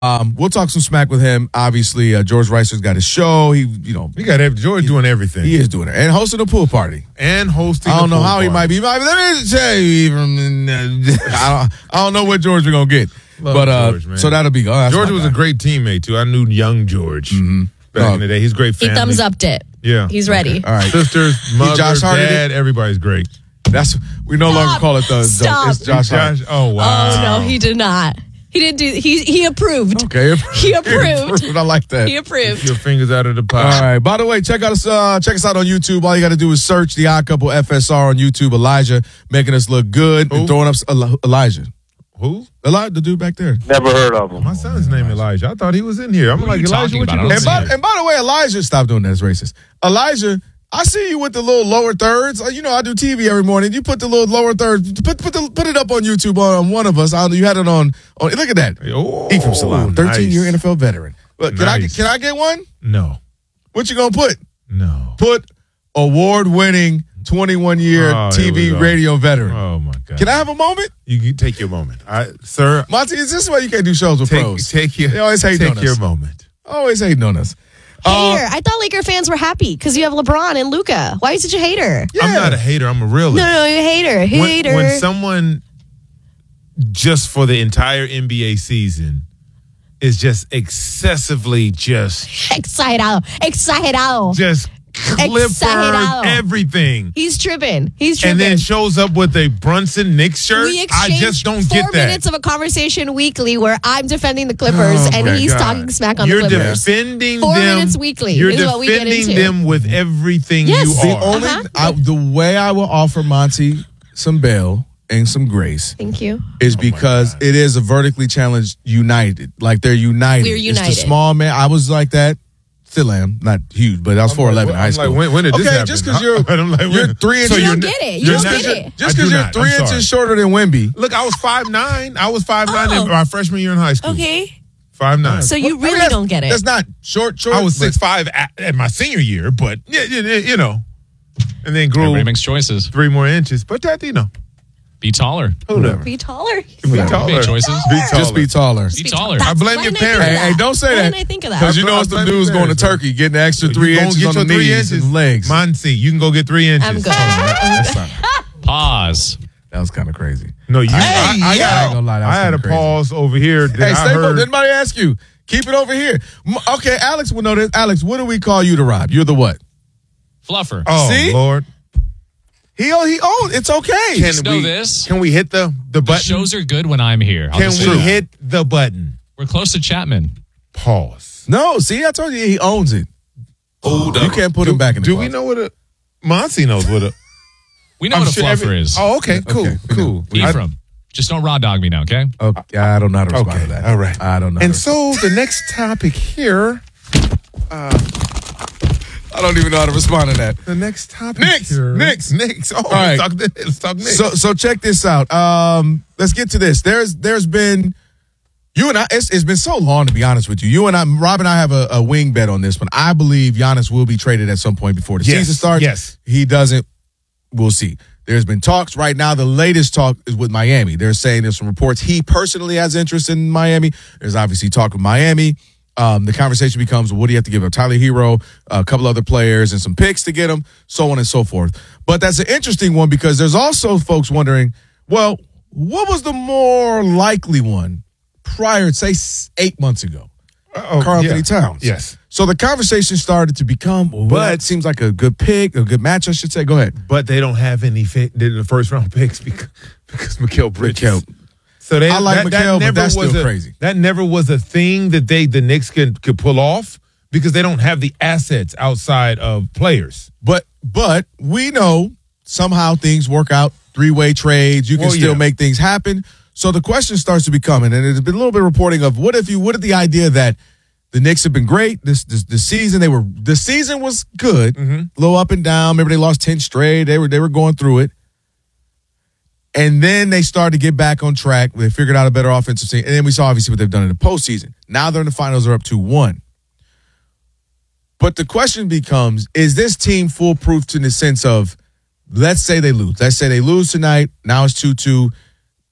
We'll talk some smack with him. Obviously, George Reister's got his show. He got George doing everything. He is doing it and hosting a pool party. I don't know how he might be. Let me tell you, I don't know what George we're gonna get. George, man. So that'll be. George was a great teammate too. I knew young George back in the day. He's great family. He thumbs upped it. Yeah, he's ready. Okay. All right, sisters, mother, dad, everybody's great. We no longer call it the. Stop. It's Josh. Oh wow. Oh no, he did not. He didn't do. He approved. Okay, he approved. I like that. He approved. Keep your fingers out of the pot. All right. By the way, check us out on YouTube. All you got to do is search The Odd Couple FSR on YouTube. Elijah making us look good and throwing up Elijah. Who? Elijah, the dude back there. Never heard of him. My son's name Elijah. I thought he was in here. I'm like, Elijah, what you doing? And by the way, Elijah, stop doing that. It's racist. Elijah, I see you with the little lower thirds. You know, I do TV every morning. You put the little lower thirds. Put it up on YouTube on one of us. You had it on look at that. Ephraim Salaam, 13-year NFL veteran. Look, can I get one? No. What you gonna put? No. Put award-winning 21-year TV radio veteran. Oh my God. Can I have a moment? You take your moment. Sir. Monty, is this why you can't do shows with pros? They always hate on us. Take your moment. Always hating on us. Hater. I thought Laker fans were happy because you have LeBron and Luka. Why are you such a hater? Yeah. I'm not a hater. I'm a realist. No, you're a hater. Hater. When someone just for the entire NBA season is just excessively excited. Just Clippers, everything. He's tripping. And then shows up with a Brunson Knicks shirt. I just don't get that. 4 minutes of a conversation weekly where I'm defending the Clippers and he's talking smack on the Clippers. You're defending 4 them. minutes weekly. You're is what we get defending into. them with everything you are. The way I will offer Monty some bail and some grace. Thank you. Is because it is a vertically challenged United. Like they're united. We're united. It's the small man. I was like that. Still am. Not huge, but I was 4'11" in high school. Like, when did this happen? Just because you're 3 inches. So you don't get it. You don't get it. Just because you're 3 inches shorter than Wemby. Look, I was 5'9". I was 5'9" in my freshman year in high school. Okay. 5'9". So you really don't get it. That's not short. I was 6'5" at my senior year, but you know, and then grew. Everybody makes choices. 3 more inches, but that Be taller. Whatever. Be taller. Be taller. Make choices. Just be taller. Be taller. I blame your parents. Hey, don't say that. Why didn't I think of that? Because you know it's the dudes going to Turkey getting the extra 3 inches on the knees and legs. Monty, you can go get 3 inches. I'm good. Pause. That was kind of crazy. No, you. I ain't gonna lie. That was I had a kinda crazy. pause over here. Hey, stay put. Did anybody ask you? Keep it over here. Okay, Alex will know this. Alex, what do we call you to Rob? You're the what? Fluffer. Oh, See? Lord. He owns. It's okay. Just know this. Can we hit the button? The shows are good when I'm here. Can we hit the button? We're close to Chapman. Pause. No, see, I told you he owns it. You can't put him back in the Do we know what a Monty knows what a We know what a fluffer is. Oh, okay, cool. Ephraim. Just don't raw dog me now, okay? Okay, I don't know how to respond to that. All right. I don't know. And so the next topic here. I don't even know how to respond to that. The next topic Knicks. here. Knicks. Oh, all right. Let's talk Knicks. So check this out. Let's get to this. There's been you and I. It's been so long, to be honest with you. You and I, Rob and I, have a wing bet on this one. I believe Giannis will be traded at some point before the season starts. Yes. He doesn't. We'll see. There's been talks right now. The latest talk is with Miami. They're saying there's some reports he personally has interest in Miami. There's obviously talk with Miami. The conversation becomes, what do you have to give up? Tyler Hero, a couple other players, and some picks to get him, so on and so forth. But that's an interesting one because there's also folks wondering, well, what was the more likely one prior, say, 8 months ago? Karl Anthony Towns. Yes. So the conversation started to become, well, it seems like a good pick, a good match, I should say. Go ahead. But they don't have any the first round picks because Mikal Bridges. So I like Mikal, but that's still crazy. That never was a thing that the Knicks could pull off because they don't have the assets outside of players. But we know somehow things work out, 3-way trades. You can still make things happen. So the question starts to become, and there's been a little bit of reporting of what if the idea that the Knicks have been great this season. The season was good, a little up and down. Remember they lost 10 straight. They were going through it. And then they started to get back on track. They figured out a better offensive team. And then we saw obviously what they've done in the postseason. Now they're in the finals, they're up 2-1. But the question becomes, is this team foolproof in the sense of, let's say they lose. Let's say they lose tonight. Now it's 2-2.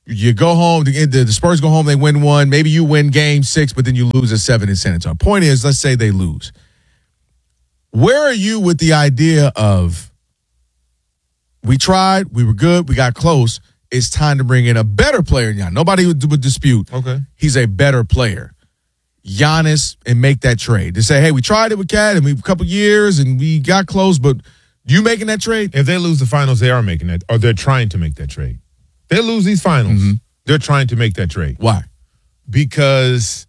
you go home, the Spurs go home, they win 1. Maybe you win game 6, but then you lose at 7 in San Antonio. Point is, let's say they lose. Where are you with the idea of we tried, we were good, we got close. It's time to bring in a better player. Nobody would dispute. Okay. He's a better player. Giannis, and make that trade. To say, hey, we tried it with Cat and we a couple years and we got close, but you making that trade? If they lose the finals, they are making that, or they're trying to make that trade. They lose these finals, they're trying to make that trade. Why? Because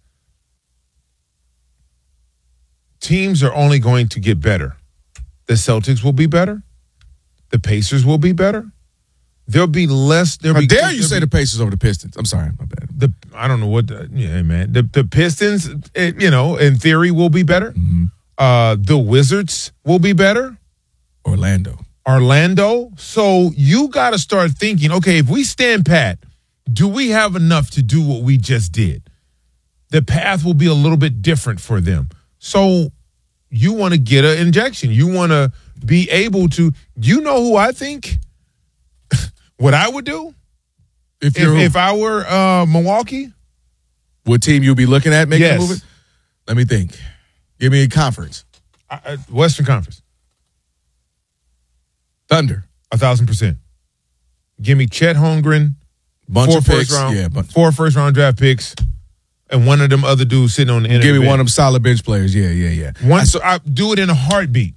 teams are only going to get better. The Celtics will be better. The Pacers will be better. There'll be less. How dare you say the Pacers over the Pistons? I'm sorry, my bad. I don't know what. Man. The Pistons, in theory, will be better. The Wizards will be better. Orlando. So you got to start thinking, okay, if we stand pat, do we have enough to do what we just did? The path will be a little bit different for them. So you want to get an injection. You want to be able to. You know who I think? What I would do if I were Milwaukee? What team you'd be looking at making a move? Let me think. Give me a conference. Western Conference. Thunder. 1,000%. Give me Chet Holmgren. Bunch of picks. Four first-round draft picks. And one of them other dudes sitting on the end. Give me one of them solid bench players. Yeah. So I do it in a heartbeat.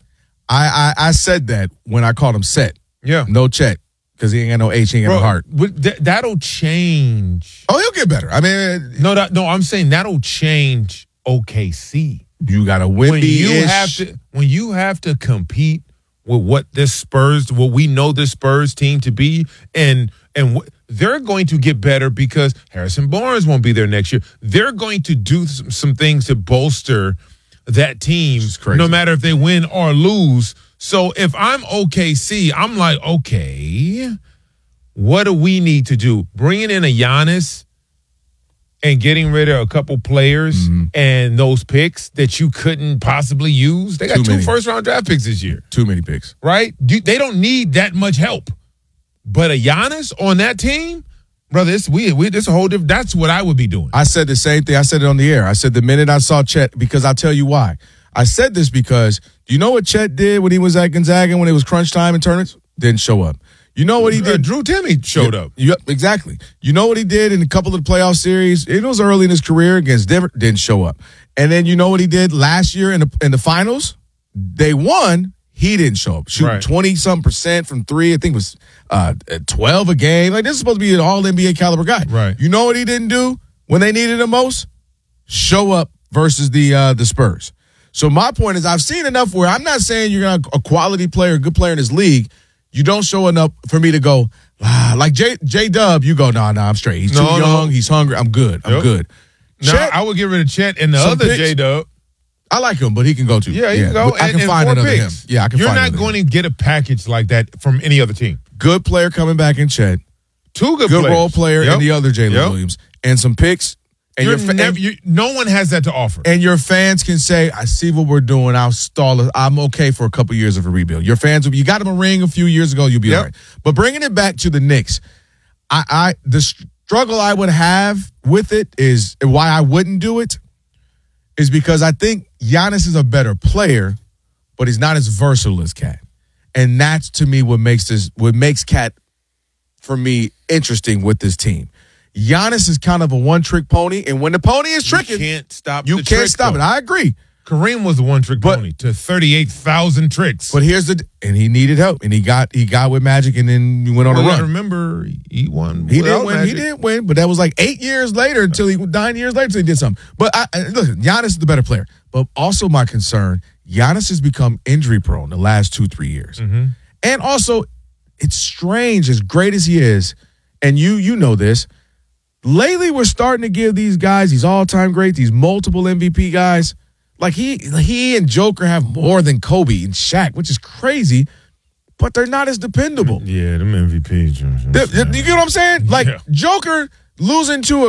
I said that when I called him Set. Yeah. No Chet. Because he ain't got no H, he ain't got no heart. That'll change. Oh, he'll get better. I mean, no, I'm saying that'll change OKC. You got to win. When you have to compete with what we know this Spurs team to be, and they're going to get better because Harrison Barnes won't be there next year. They're going to do some things to bolster that team, no matter if they win or lose. So if I'm OKC, I'm like, okay, what do we need to do? Bringing in a Giannis and getting rid of a couple players and those picks that you couldn't possibly use. They got 2 first-round draft picks this year. Too many picks. Right? They don't need that much help. But a Giannis on that team, brother, this a whole different. That's what I would be doing. I said the same thing. I said it on the air. I said the minute I saw Chet, because I'll tell you why. I said this because do you know what Chet did when he was at Gonzaga when it was crunch time in tournaments? Didn't show up. You know what he did? Drew Timme showed up. Yep, exactly. You know what he did in a couple of the playoff series? It was early in his career against Denver. Didn't show up. And then you know what he did last year in the finals? They won. He didn't show up. Shooting 20-something% from 3. I think it was 12 a game. Like, this is supposed to be an all-NBA caliber guy. Right. You know what he didn't do when they needed him most? Show up versus the Spurs. So my point is I've seen enough where I'm not saying you're not a quality player, a good player in this league. You don't show enough for me to go, like J-Dub, you go, nah, I'm straight. He's too young. He's hungry. I'm good. I'm good. No, I would get rid of Chet and the other J-Dub. I like him, but he can go too. Yeah, he can go. I can find another him. Yeah, I can find another. You're not going to get a package like that from any other team. Good player coming back in Chet. 2 good players. Role player in the other Jalen Williams. And some picks. And no one has that to offer. And your fans can say, I see what we're doing. I'll stall it. I'm okay for a couple years of a rebuild. Your fans, you got him a ring a few years ago, you'll be all right. But bringing it back to the Knicks, the struggle I would have with it is why I wouldn't do it is because I think Giannis is a better player, but he's not as versatile as Cat. And that's, to me, what makes Cat, for me, interesting with this team. Giannis is kind of a one-trick pony, and when the pony is tricking, you can't stop it. I agree. Kareem was a one-trick pony to 38,000 tricks. But and he needed help, and he got with Magic, and then he went on a run. I remember he won. He didn't win, but that was like 9 years later until he did something. But listen, Giannis is the better player. But also my concern, Giannis has become injury-prone the last 2-3 years. Mm-hmm. And also, it's strange, as great as he is, and you know this, lately we're starting to give these guys, these all-time greats, these multiple MVP guys, like he and Joker have more than Kobe and Shaq, which is crazy, but they're not as dependable. Yeah, them MVPs. You get what I'm saying? Like Joker losing to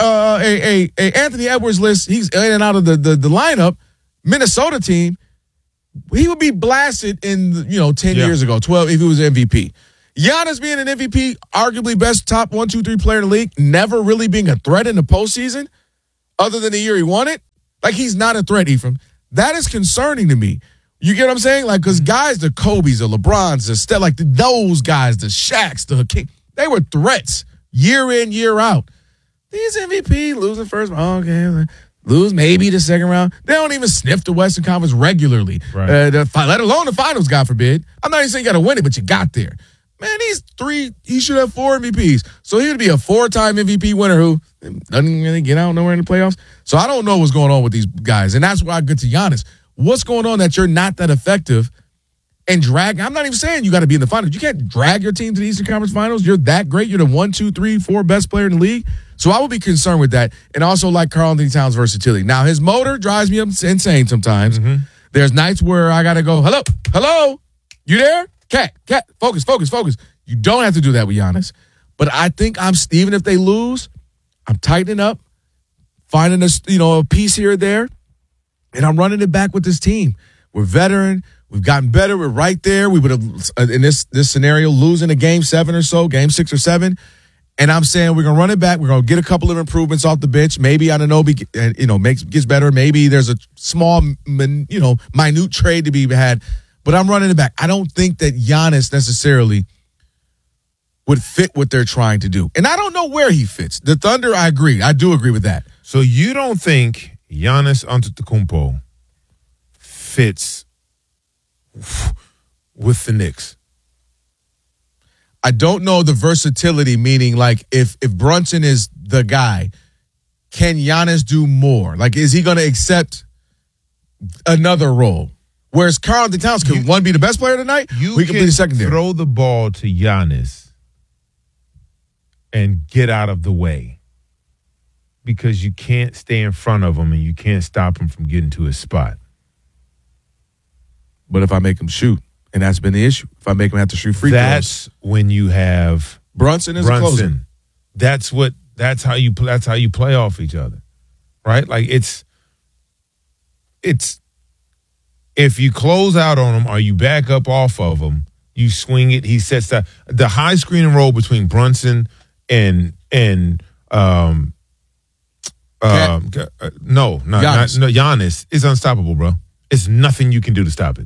a Anthony Edwards list, he's in and out of the lineup, Minnesota team, he would be blasted in 10 years ago, 12 if he was MVP. Giannis being an MVP, arguably best top 1, 2, 3 player in the league, never really being a threat in the postseason, other than the year he won it. Like, he's not a threat, Ephraim. That is concerning to me. You get what I'm saying? Like, because guys, the Kobe's, the LeBrons, the Steph, like those guys, the Shaqs, the King, they were threats year in, year out. These MVP losing first round, okay, lose maybe the second round. They don't even sniff the Western Conference regularly, right. Let alone the finals, God forbid. I'm not even saying you got to win it, but you got there. Man, he should have 4 MVPs. So he would be a 4-time MVP winner who doesn't really get out nowhere in the playoffs. So I don't know what's going on with these guys. And that's why I get to Giannis. What's going on that you're not that effective and drag? I'm not even saying you got to be in the finals. You can't drag your team to the Eastern Conference Finals. You're that great. You're the 1, 2, 3, 4 best player in the league. So I would be concerned with that. And also like Karl-Anthony Towns' versatility. Now, his motor drives me insane sometimes. Mm-hmm. There's nights where I got to go, hello, you there? Cat, focus. You don't have to do that with Giannis. But I think even if they lose, I'm tightening up, finding a piece here or there, and I'm running it back with this team. We're veteran. We've gotten better. We're right there. We would have, in this scenario, losing a game 7 or so, game 6 or 7. And I'm saying we're going to run it back. We're going to get a couple of improvements off the bench. Maybe Anunoby, gets better. Maybe there's a small, minute trade to be had. But I'm running it back. I don't think that Giannis necessarily would fit what they're trying to do. And I don't know where he fits. The Thunder, I agree. I do agree with that. So you don't think Giannis Antetokounmpo fits with the Knicks? I don't know the versatility, meaning like if Brunson is the guy, can Giannis do more? Like, is he going to accept another role? Whereas Karl-Anthony Towns could one be the best player tonight, we can be the secondary. Throw the ball to Giannis and get out of the way because you can't stay in front of him and you can't stop him from getting to his spot. But if I make him shoot, and that's been the issue, if I make him have to shoot free throws, that's when you have Brunson is a closer. That's how you play off each other, right? Like it's. If you close out on him or you back up off of him, you swing it. He sets the high screen and roll between Brunson and Giannis is unstoppable, bro. It's nothing you can do to stop it.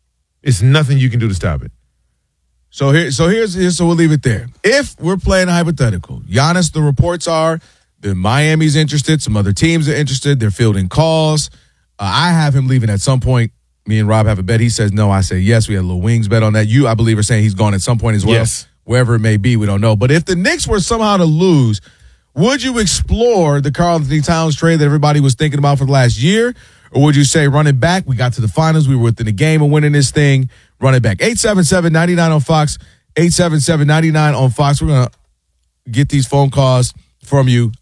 So we'll leave it there. If we're playing a hypothetical, Giannis, the reports are that Miami's interested, some other teams are interested, they're fielding calls. I have him leaving at some point. Me and Rob have a bet. He says no. I say yes. We had a little wings bet on that. You, I believe, are saying he's gone at some point as well. Yes. Wherever it may be, we don't know. But if the Knicks were somehow to lose, would you explore the Karl-Anthony Towns trade that everybody was thinking about for the last year? Or would you say run it back? We got to the finals. We were within the game of winning this thing. Run it back. 877-99 on Fox. 877-99 on Fox. We're going to get these phone calls from you.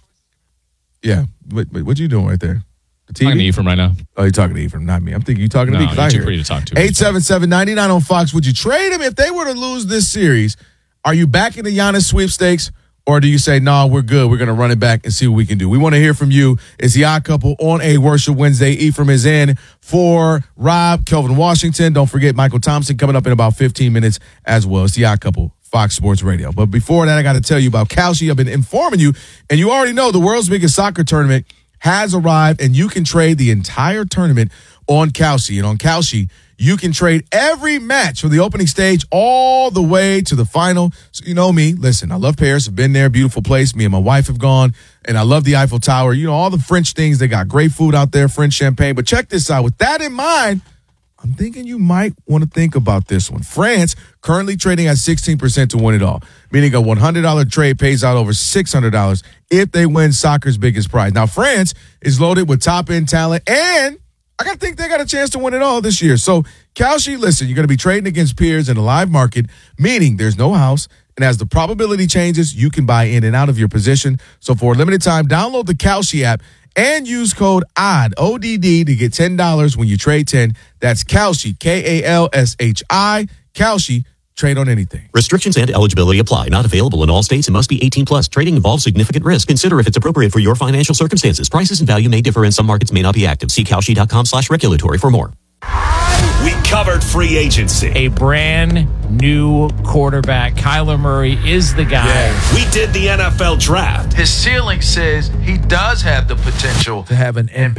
Yeah. What you doing right there? I'm talking to Ephraim right now. Oh, you're talking to Ephraim, not me. I'm thinking you're talking to me. No, you're too free to talk to. 877-99 on Fox. Would you trade him if they were to lose this series? Are you back in the Giannis sweepstakes? Or do you say, no, we're good. We're going to run it back and see what we can do. We want to hear from you. It's the Odd Couple on a Worship Wednesday. Ephraim is in for Rob, Kelvin Washington. Don't forget Michael Thompson coming up in about 15 minutes as well. It's the Odd Couple, Fox Sports Radio. But before that, I got to tell you about Kalshi. I've been informing you, and you already know the world's biggest soccer tournament has arrived, and you can trade the entire tournament on Kalshi. And on Kalshi, you can trade every match from the opening stage all the way to the final. So you know me. Listen, I love Paris. I've been there. Beautiful place. Me and my wife have gone, and I love the Eiffel Tower. You know, all the French things. They got great food out there, French champagne. But check this out. With that in mind, I'm thinking you might want to think about this one. France currently trading at 16% to win it all, meaning a $100 trade pays out over $600 if they win soccer's biggest prize. Now, France is loaded with top-end talent, and I got to think they got a chance to win it all this year. So, Kalshi, listen, you're going to be trading against peers in a live market, meaning there's no house. And as the probability changes, you can buy in and out of your position. So for a limited time, download the Kalshi app and use code ODD, ODD, to get $10 when you trade 10. That's Kalshi, Kalshi. Kalshi, trade on anything. Restrictions and eligibility apply. Not available in all states and must be 18 plus. Trading involves significant risk. Consider if it's appropriate for your financial circumstances. Prices and value may differ and some markets may not be active. See Kalshi.com/regulatory for more. We covered free agency. A brand new quarterback. Kyler Murray is the guy. Yeah. We did the NFL draft. His ceiling says he does have the potential to have an impact.